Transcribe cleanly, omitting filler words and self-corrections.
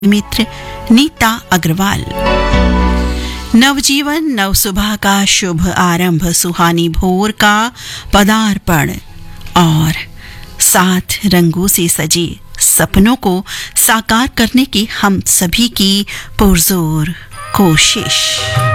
मित्र नीता अग्रवाल। नवजीवन नव सुबह का शुभ आरंभ, सुहानी भोर का पदार्पण और 7 रंगों से सजे सपनों को साकार करने की हम सभी की पुरजोर कोशिश।